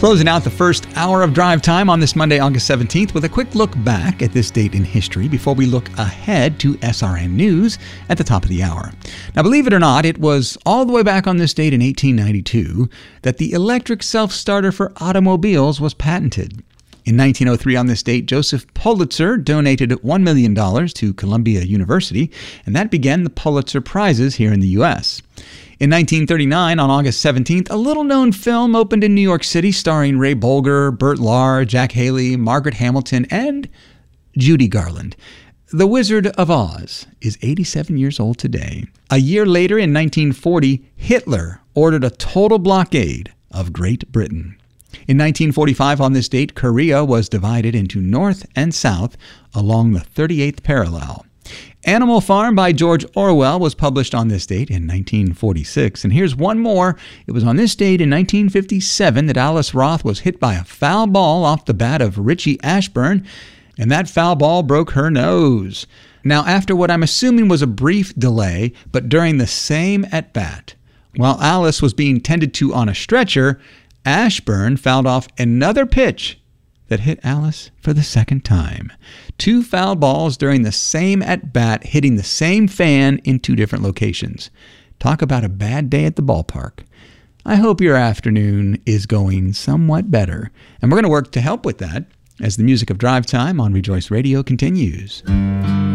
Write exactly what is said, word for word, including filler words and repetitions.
Closing out the first hour of Drive Time on this Monday, August seventeenth, with a quick look back at this date in history before we look ahead to S R N News at the top of the hour. Now, believe it or not, it was all the way back on this date in eighteen ninety-two that the electric self-starter for automobiles was patented. In nineteen oh three, on this date, Joseph Pulitzer donated one million dollars to Columbia University, and that began the Pulitzer Prizes here in the U S In nineteen thirty-nine, on August seventeenth, a little-known film opened in New York City starring Ray Bolger, Burt Lahr, Jack Haley, Margaret Hamilton, and Judy Garland. The Wizard of Oz is eighty-seven years old today. A year later, in nineteen forty, Hitler ordered a total blockade of Great Britain. In nineteen forty-five, on this date, Korea was divided into North and South along the thirty-eighth parallel. Animal Farm by George Orwell was published on this date in nineteen forty-six. And here's one more. It was on this date in nineteen fifty-seven that Alice Roth was hit by a foul ball off the bat of Richie Ashburn, and that foul ball broke her nose. Now, after what I'm assuming was a brief delay, but during the same at-bat, while Alice was being tended to on a stretcher, Ashburn fouled off another pitch that hit Alice for the second time. Two foul balls during the same at-bat, hitting the same fan in two different locations. Talk about a bad day at the ballpark. I hope your afternoon is going somewhat better, and we're going to work to help with that as the music of Drive Time on Rejoice Radio continues.